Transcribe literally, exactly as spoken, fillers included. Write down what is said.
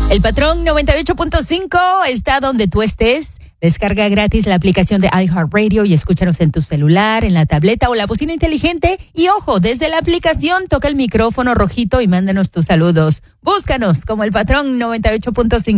El Patrón noventa y ocho punto cinco está donde tú estés. Descarga gratis la aplicación de iHeartRadio y escúchanos en tu celular, en la tableta o la bocina inteligente. Y ojo, desde la aplicación toca el micrófono rojito y mándanos tus saludos. Búscanos como El Patrón noventa y ocho punto cinco.